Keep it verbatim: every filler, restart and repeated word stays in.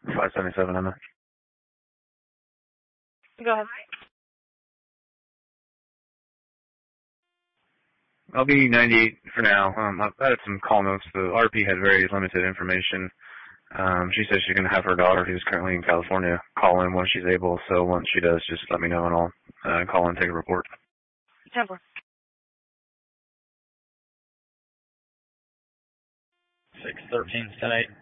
five seventy-seven, Emma. Go ahead. I'll be ninety-eight for now. Um, I've added some call notes. The R P had very limited information. Um, she said she's going to have her daughter, who's currently in California, call in when she's able. So once she does, just let me know and I'll uh, call and take a report. Temple. six thirteen, ten eight.